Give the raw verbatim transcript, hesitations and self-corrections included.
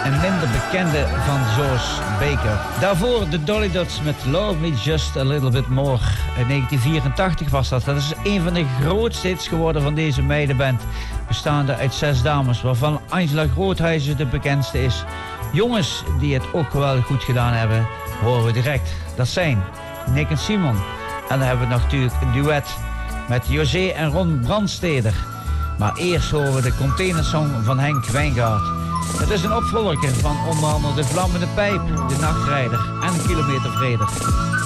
een minder bekende van George Baker. Daarvoor de Dolly Dots met Love Me Just A Little Bit More. In negentien vierentachtig was dat. Dat is een van de grootste hits geworden van deze meidenband. Bestaande uit zes dames, waarvan Angela Groothuizen de bekendste is. Jongens die het ook geweldig goed gedaan hebben, horen we direct. Dat zijn Nick en Simon. En dan hebben we natuurlijk een duet met José en Ron Brandsteder. Maar eerst horen we de containersong van Henk Wijngaard. Het is een opvolger van onder andere De Vlammende Pijp, De Nachtrijder en Kilometer Vreder.